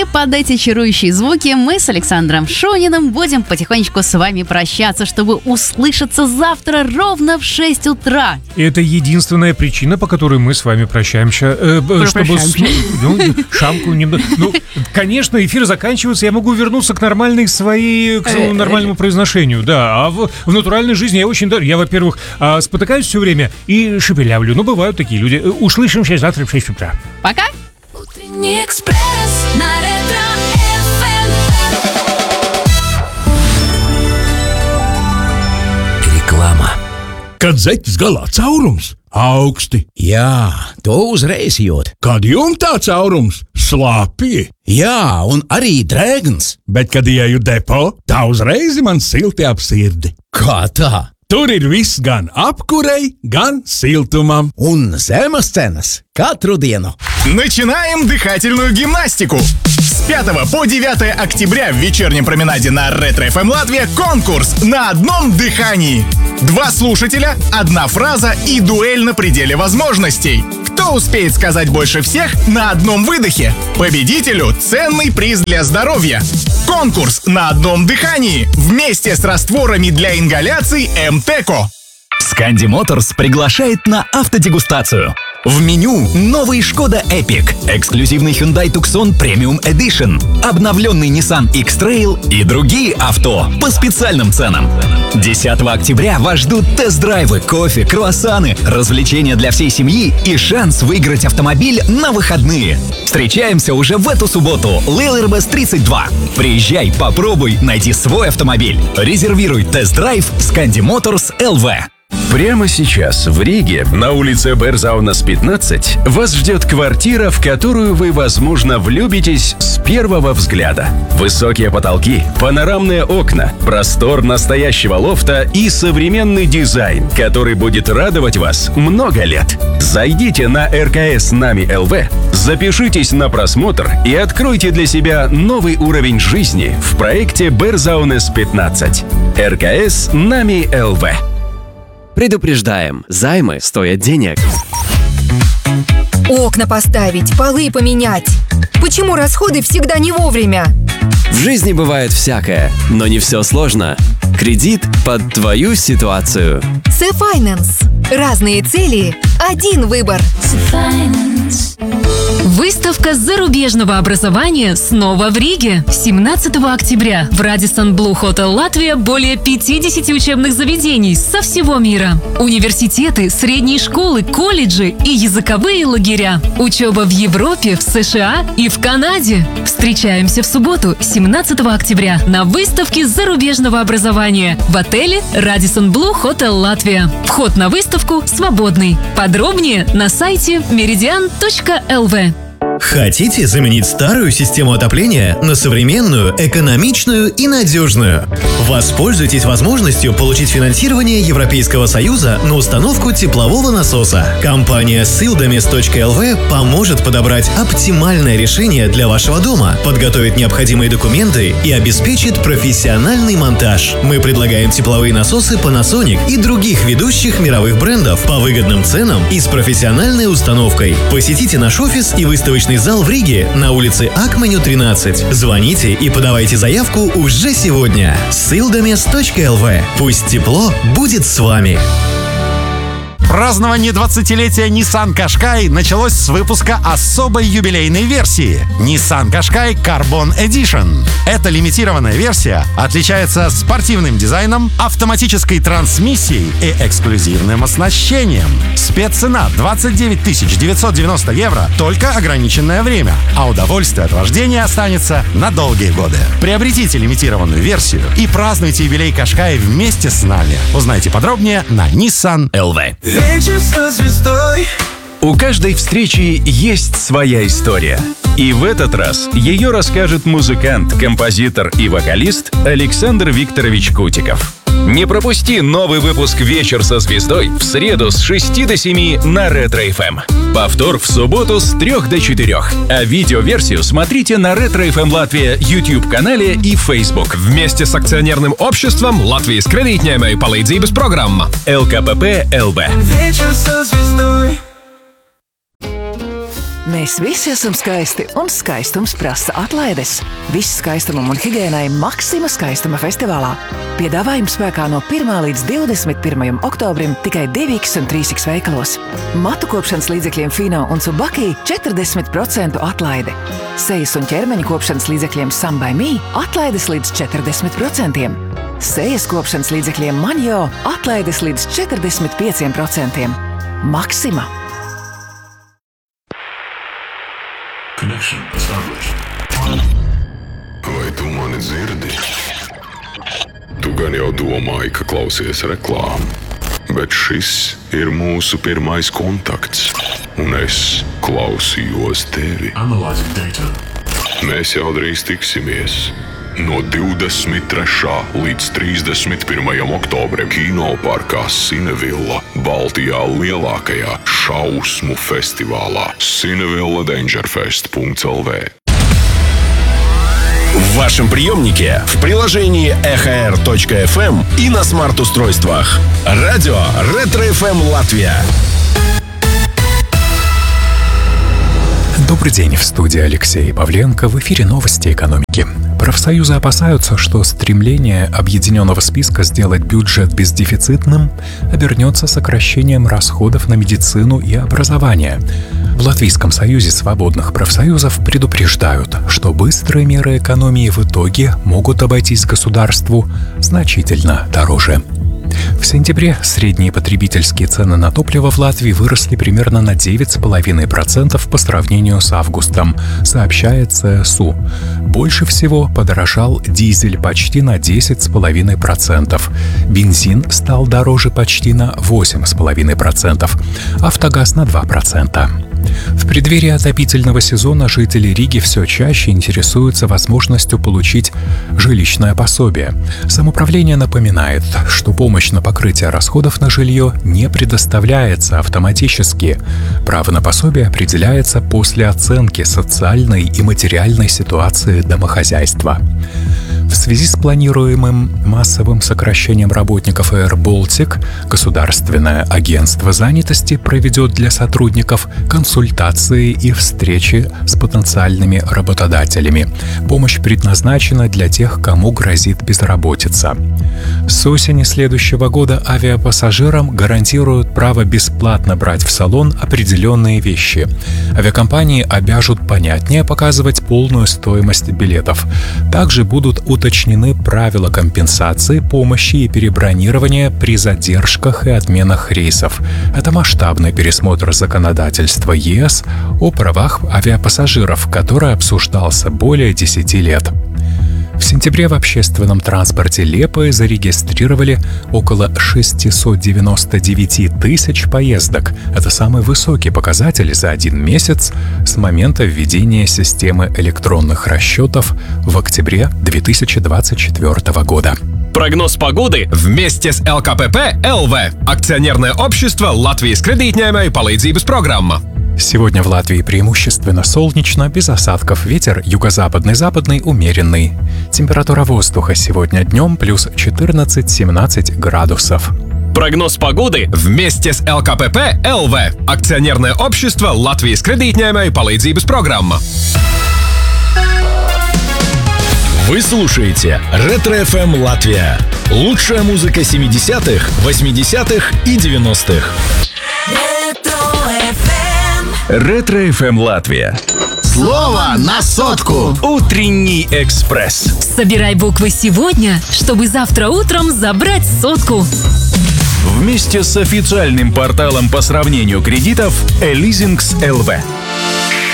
под эти чарующие звуки мы с Александром Шуниным будем потихонечку с вами прощаться, чтобы услышаться завтра ровно в 6 утра. Это единственная причина, по которой мы с вами прощаемся. Чтобы шамку немного. Конечно, эфир заканчивается, я могу вернуться к нормальной своей, к своему нормальному произношению, да. А в натуральной жизни я, во-первых, спотыкаюсь все время и шепелявлю. Но бывают такие люди. Услышимся завтра в 6 утра. Пока! Утренний экспресс на Ретро-ФМ. Reklāma. Kad zeķis galā caurums, augsti. Jā, to uzreiz jūt. Kad jumtā caurums, slāpji. Jā, un arī drēgns. Bet, kad ieju depo, tā uzreiz man silti ap sirdi. Kā tā? Tur ir viss gan apkurei, gan siltumam. Un zemes cenas katru dienu. Начинаем дыхательную гимнастику. С 5 по 9 октября в вечернем променаде на Ретро-ФМ Латвия конкурс на одном дыхании. 2 слушателя, 1 фраза и дуэль на пределе возможностей. Кто успеет сказать больше всех на одном выдохе? Победителю ценный приз для здоровья. Конкурс на одном дыхании вместе с растворами для ингаляций МТЭКО. Scandi Motors приглашает на автодегустацию. В меню новый Шкода Epic, эксклюзивный Hyundai Tucson Premium Edition, обновленный Nissan X-Trail и другие авто по специальным ценам. 10 октября вас ждут тест-драйвы, кофе, круассаны, развлечения для всей семьи и шанс выиграть автомобиль на выходные. Встречаемся уже в эту субботу. Лейлербес 32. Приезжай, попробуй найти свой автомобиль. Резервируй тест-драйв Scandi Motors LV. Прямо сейчас в Риге, на улице Берзаунас 15, вас ждет квартира, в которую вы, возможно, влюбитесь с первого взгляда. Высокие потолки, панорамные окна, простор настоящего лофта и современный дизайн, который будет радовать вас много лет. Зайдите на РКС Нами ЛВ, запишитесь на просмотр и откройте для себя новый уровень жизни в проекте Берзаунас 15. РКС Нами ЛВ. Предупреждаем, займы стоят денег. Окна поставить, полы поменять. Почему расходы всегда не вовремя? В жизни бывает всякое, но не все сложно. Кредит под твою ситуацию. Сефайнанс. Разные цели, один выбор. Выставка зарубежного образования снова в Риге. 17 октября в Radisson Blu Hotel Латвия более 50 учебных заведений со всего мира. Университеты, средние школы, колледжи и языковые лагеря. Учеба в Европе, в США и в Канаде. Встречаемся в субботу, 17 октября на выставке зарубежного образования в отеле Radisson Blu Hotel Латвия. Вход на выставку свободный. Подробнее на сайте meridian.lv. Хотите заменить старую систему отопления на современную, экономичную и надежную? Воспользуйтесь возможностью получить финансирование Европейского Союза на установку теплового насоса. Компания Sildames.lv поможет подобрать оптимальное решение для вашего дома, подготовит необходимые документы и обеспечит профессиональный монтаж. Мы предлагаем тепловые насосы Panasonic и других ведущих мировых брендов по выгодным ценам и с профессиональной установкой. Посетите наш офис и выставочный зал в Риге на улице Акменю 13. Звоните и подавайте заявку уже сегодня. Sildames.lv. Пусть тепло будет с вами. Празднование 20-летия Nissan Qashqai началось с выпуска особой юбилейной версии Nissan Qashqai Carbon Edition. Эта лимитированная версия отличается спортивным дизайном, автоматической трансмиссией и эксклюзивным оснащением. Спеццена 29 990 евро, только ограниченное время, а удовольствие от вождения останется на долгие годы. Приобретите лимитированную версию и празднуйте юбилей Qashqai вместе с нами. Узнайте подробнее на Nissan LV. У каждой встречи есть своя история. И в этот раз ее расскажет музыкант, композитор и вокалист Александр Викторович Кутиков. Не пропусти новый выпуск «Вечер со звездой» в среду с 6 до 7 на Ретро-ФМ. Повтор в субботу с 3 до 4. А видеоверсию смотрите на Ретро-ФМ Латвия YouTube-канале и Facebook. Вместе с акционерным обществом Латвijas кредитņēmēju palīdzības программа. ЛКПП ЛБ. Вечер со звездой. Mēs visi esam skaisti, un skaistums prasa atlaides. Viss skaistumam un higiēnai Maxima skaistuma festivālā. Piedāvājums spēkā no 1. līdz 21. oktobrim tikai 2X un 3X veikalos. Matu kopšanas līdzekļiem Fino un Subaki 40% atlaide. Sejas un ķermeņa kopšanas līdzekļiem Some by Me atlaides līdz 40%. Sejas kopšanas līdzekļiem Manjo atlaides līdz 45%. Maxima. Connection established. Vai tu mani dzirdi? Tu gan jau domāji, ka klausies reklāmu, bet šis ir mūsu pirmais kontakts, un es klausījos tevi. Analyzing data. Mēs jau drīz tiksimies. No 23. līdz 31. oktobrim Kinoparkā Cinevilla, Baltijā lielākajā šausmu festivālā cinevilladangerfest.lv. В вашем приемнике, в приложении EHR.FM и на смарт-устройствах. Радио Ретро-ФМ Латвия. Добрый день, в студии Алексей Павленко, в эфире новости экономики. Профсоюзы опасаются, что стремление объединенного списка сделать бюджет бездефицитным обернется сокращением расходов на медицину и образование. В Латвийском союзе свободных профсоюзов предупреждают, что быстрые меры экономии в итоге могут обойтись государству значительно дороже. В сентябре средние потребительские цены на топливо в Латвии выросли примерно на 9,5% по сравнению с августом, сообщает ЦСУ. Больше всего подорожал дизель почти на 10,5%. Бензин стал дороже почти на 8,5%, автогаз на 2%. В преддверии отопительного сезона жители Риги все чаще интересуются возможностью получить жилищное пособие. Самоуправление напоминает, что помощь на покрытие расходов на жилье не предоставляется автоматически. Право на пособие определяется после оценки социальной и материальной ситуации домохозяйства. В связи с планируемым массовым сокращением работников Air Baltic, Государственное агентство занятости проведет для сотрудников консультации и встречи с потенциальными работодателями. Помощь предназначена для тех, кому грозит безработица. С осени следующего года авиапассажирам гарантируют право бесплатно брать в салон определенные вещи. Авиакомпании обяжут понятнее показывать полную стоимость билетов. Также будут уточнены правила компенсации, помощи и перебронирования при задержках и отменах рейсов. Это масштабный пересмотр законодательства ЕС о правах авиапассажиров, который обсуждался более 10 лет. В сентябре в общественном транспорте Лепы зарегистрировали около 699 тысяч поездок. Это самый высокий показатель за один месяц с момента введения системы электронных расчетов в октябре 2024 года. Прогноз погоды вместе с ЛКПП ЛВ. Акционерное общество Латвijas кредитņēmēju palīdzības программа. Сегодня в Латвии преимущественно солнечно, без осадков, ветер юго-западный-западный умеренный. Температура воздуха сегодня днем плюс 14-17 градусов. Прогноз погоды вместе с ЛКПП ЛВ. Акционерное общество Латвijas кредитņēmēju palīdzības программа. Вы слушаете Ретро-ФМ Латвия. Лучшая музыка 70-х, 80-х и 90-х. Ретро-ФМ Латвия. Слово на сотку. Утренний экспресс. Собирай буквы сегодня, чтобы завтра утром забрать сотку. Вместе с официальным порталом по сравнению кредитов Elizings LV.